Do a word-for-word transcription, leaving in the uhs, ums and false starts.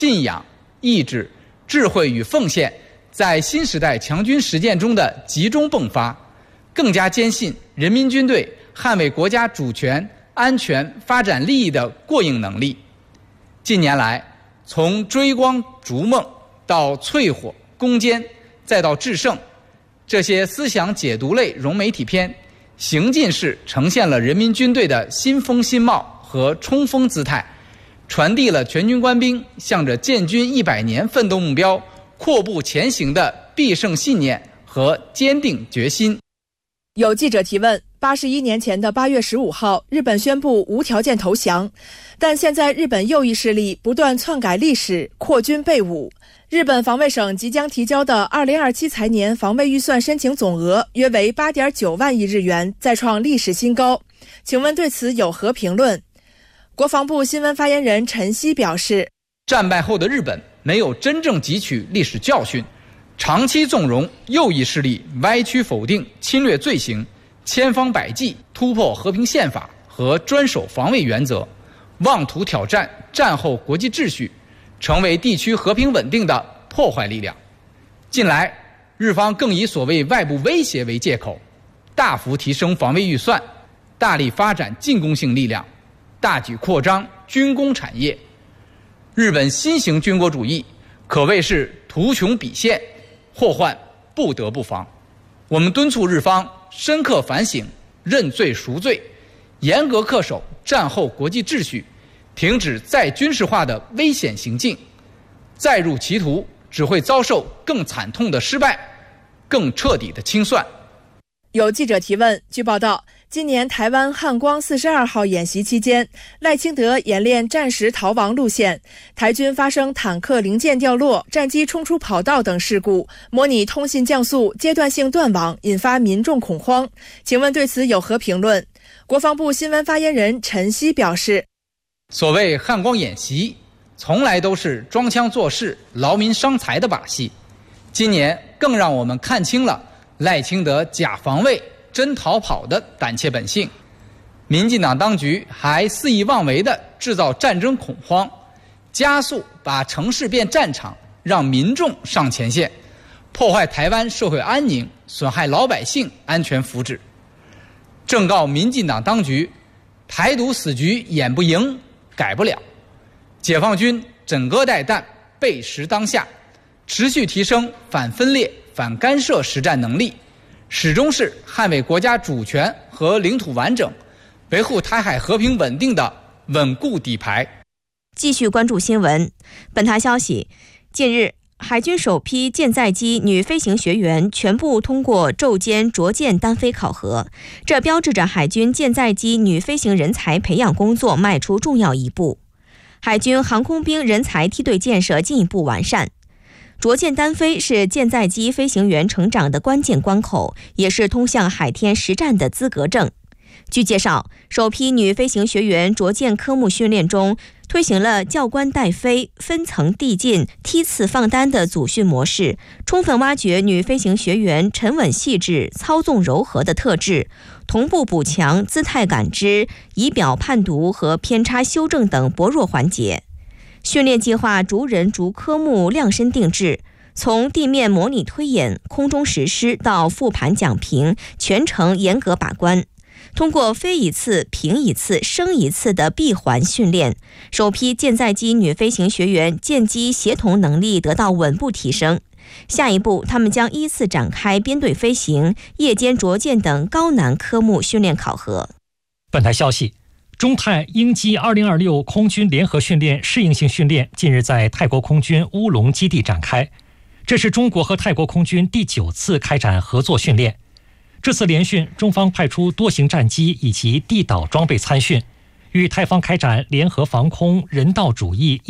信仰、意志、智慧与奉献在新时代强军实践中的集中迸发，更加坚信人民军队捍卫国家主权、安全、发展利益的过硬能力。近年来，从追光逐梦到淬火攻坚，再到制胜，这些思想解读类融媒体片行进式呈现了人民军队的新风新貌和冲锋姿态，传递了全军官兵向着建军一百年奋斗目标阔步前行的必胜信念和坚定决心。 有记者提问，八十一年前的八月十五号，日本宣布无条件投降，但现在日本右翼势力不断篡改历史，扩军备武。日本防卫省即将提交的二零二七财年防卫预算申请总额约为 八点九万亿日元，再创历史新高。请问对此有何评论？国防部新闻发言人陈希表示， 战败后的日本没有真正汲取历史教训，长期纵容右翼势力歪曲否定侵略罪行，千方百计突破和平宪法和专守防卫原则，妄图挑战战后国际秩序，成为地区和平稳定的破坏力量。近来，日方更以所谓外部威胁为借口，大幅提升防卫预算，大力发展进攻性力量，大举扩张军工产业。日本新型军国主义可谓是图穷匕现，祸患不得不防。我们敦促日方深刻反省，认罪赎罪，严格恪守战后国际秩序，停止再军事化的危险行径，再入歧途只会遭受更惨痛的失败，更彻底的清算。 有记者提问，据报道，今年台湾汉光四十二号演习期间，赖清德演练战时逃亡路线，台军发生坦克零件掉落、战机冲出跑道等事故，模拟通信降速阶段性断网，引发民众恐慌。请问对此有何评论？国防部新闻发言人陈希表示， 所谓汉光演习从来都是装腔作势、劳民伤财的把戏，今年更让我们看清了赖清德假防卫真逃跑的胆怯本性。民进党当局还肆意妄为地制造战争恐慌，加速把城市变战场，让民众上前线，破坏台湾社会安宁，损害老百姓安全福祉。正告民进党当局，台独死局演不赢，改不了。解放军枕戈待旦，备时当下，持续提升反分裂、反干涉实战能力，始终是捍卫国家主权和领土完整，维护台海和平稳定的稳固底牌。 继续关注新闻。本台消息，近日海军首批舰载机女飞行学员全部通过昼间着舰单飞考核，这标志着海军舰载机女飞行人才培养工作迈出重要一步，海军航空兵人才梯队建设进一步完善。着舰单飞是舰载机飞行员成长的关键关口，也是通向海天实战的资格证。据介绍，首批女飞行学员着舰科目训练中，推行了教官带飞、分层递进、梯次放单的组训模式，充分挖掘女飞行学员沉稳细致、操纵柔和的特质，同步补强姿态感知、仪表判读和偏差修正等薄弱环节。训练计划逐人逐科目量身定制，从地面模拟推演、空中实施到复盘讲评，全程严格把关。通过飞一次、平一次、升一次的闭环训练，首批舰载机女飞行学员舰机协同能力得到稳步提升。下一步，他们将依次展开编队飞行、夜间着舰等高难科目训练考核。 本台消息，中泰鹰击二零二六空军联合训练适应性训练近日在泰国空军乌龙基地展开，这是中国和泰国空军第九次开展合作训练。这次联训，中方派出多型战机以及地导装备参训，与泰方开展联合防空、人道主义